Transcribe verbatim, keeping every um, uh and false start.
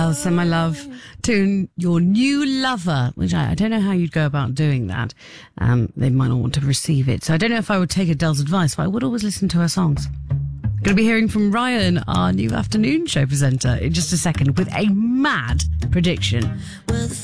I'll send my love to your new lover, which I, I don't know how you'd go about doing that. Um, they might not want to receive it. So I don't know if I would take Adele's advice, but I would always listen to her songs. Going to be hearing from Ryan, our new afternoon show presenter, in just a second with a mad prediction.